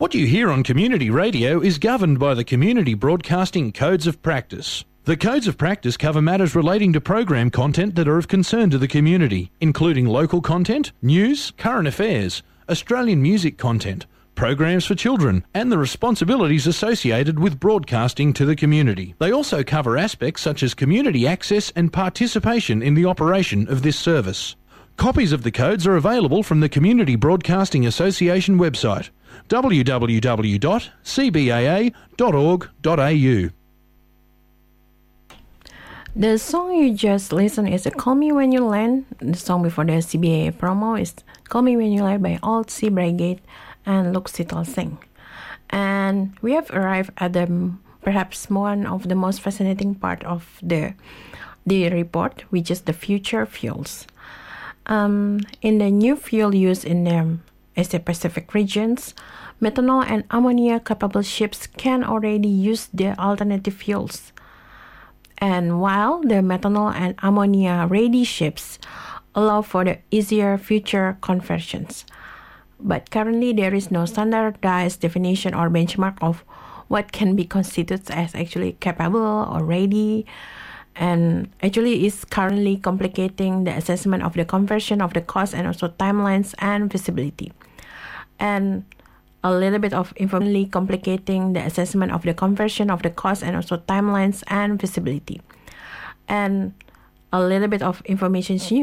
What you hear on community radio is governed by the Community Broadcasting Codes of Practice. The Codes of Practice cover matters relating to program content that are of concern to the community, including local content, news, current affairs, Australian music content, programs for children, and the responsibilities associated with broadcasting to the community. They also cover aspects such as community access and participation in the operation of this service. Copies of the codes are available from the Community Broadcasting Association website, www.cbaa.org.au. The song you just listened is Call Me When You Land. The song before the CBAA promo is Call Me When You Land by Old Sea Brigade and Luk Sital Singh. And we have arrived at the perhaps one of the most fascinating part of the report, which is the future fuels. In the new fuel used in the Asia-Pacific regions, methanol and ammonia-capable ships can already use the alternative fuels. And while the methanol and ammonia-ready ships allow for the easier future conversions. But currently, there is no standardized definition or benchmark of what can be constituted as actually capable or ready, and actually is currently complicating the assessment of the conversion of the cost and also timelines and feasibility. And a little bit of information complicating the assessment of the conversion of the cost and also timelines and feasibility. And a little bit of information